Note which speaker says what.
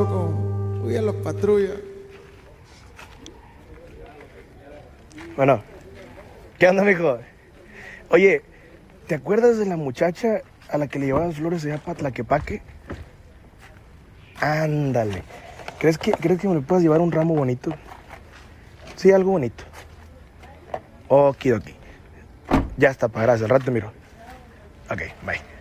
Speaker 1: pasó con los patrullas.
Speaker 2: Bueno, ¿qué onda, mijo? Oye, ¿te acuerdas de la muchacha a la que le llevaban flores allá para Tlaquepaque? Ándale. ¿Crees que me le puedas llevar un ramo bonito? Sí, algo bonito. Okidoki. Ya está, para gracias. Al rato te miro. Ok, bye.